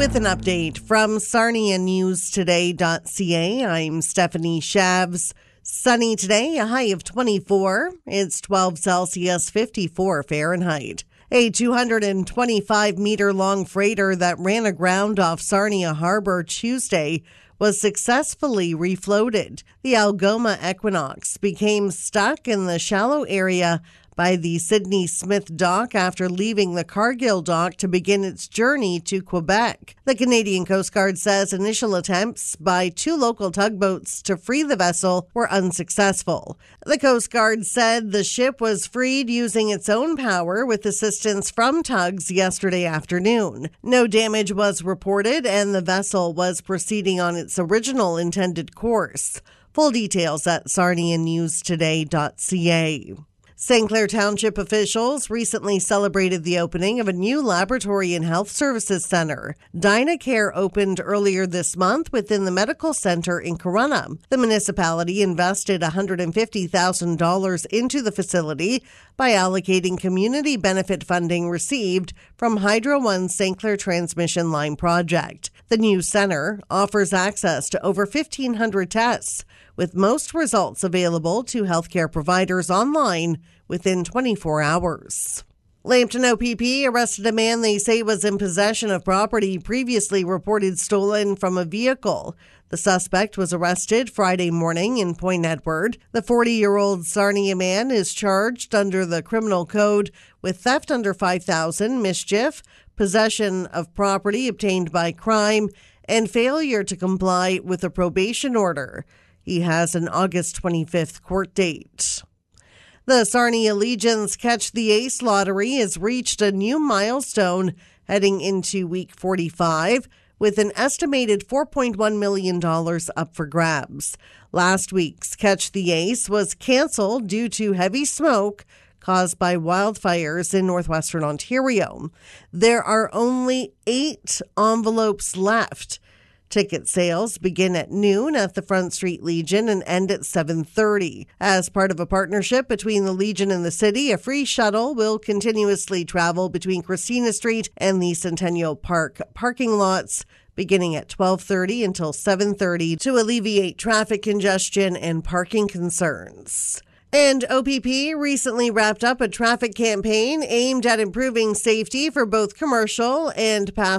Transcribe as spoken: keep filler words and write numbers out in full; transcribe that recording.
With an update from Sarnia News Today dot C A, I'm Stephanie Shavs. Sunny today, a high of twenty-four. It's twelve Celsius, fifty-four Fahrenheit. A two hundred twenty-five meter long freighter that ran aground off Sarnia Harbor Tuesday was successfully refloated. The Algoma Equinox became stuck in the shallow area by the Sydney Smith dock after leaving the Cargill dock to begin its journey to Quebec. The Canadian Coast Guard says initial attempts by two local tugboats to free the vessel were unsuccessful. The Coast Guard said the ship was freed using its own power with assistance from tugs yesterday afternoon. No damage was reported and the vessel was proceeding on its original intended course. Full details at Sarnia News Today dot C A. Saint Clair Township officials recently celebrated the opening of a new laboratory and health services center. DynaCare opened earlier this month within the medical center in Corunna. The municipality invested one hundred fifty thousand dollars into the facility by allocating community benefit funding received from Hydro One's Saint Clair Transmission Line project. The new center offers access to over fifteen hundred tests, with most results available to healthcare providers online within twenty-four hours. Lambton O P P arrested a man they say was in possession of property previously reported stolen from a vehicle. The suspect was arrested Friday morning in Point Edward. The forty-year-old Sarnia man is charged under the criminal code with theft under five thousand dollars, mischief, possession of property obtained by crime, and failure to comply with a probation order. He has an August twenty-fifth court date. The Sarnia Legion's Catch the Ace lottery has reached a new milestone heading into week forty-five, with an estimated four point one million dollars up for grabs. Last week's Catch the Ace was canceled due to heavy smoke caused by wildfires in northwestern Ontario. There are only eight envelopes left. Ticket sales begin at noon at the Front Street Legion and end at seven thirty. As part of a partnership between the Legion and the city, a free shuttle will continuously travel between Christina Street and the Centennial Park parking lots beginning at twelve thirty until seven thirty to alleviate traffic congestion and parking concerns. And O P P recently wrapped up a traffic campaign aimed at improving safety for both commercial and passenger